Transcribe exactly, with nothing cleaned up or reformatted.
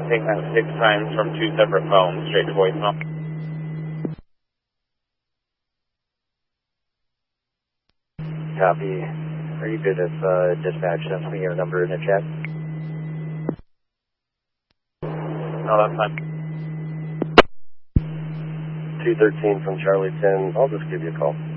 Take that six times from two separate phones, straight to voicemail. Copy. Are you good if uh, dispatch sends me your number in the chat? No, that's fine. two thirteen from Charlie ten. I'll just give you a call.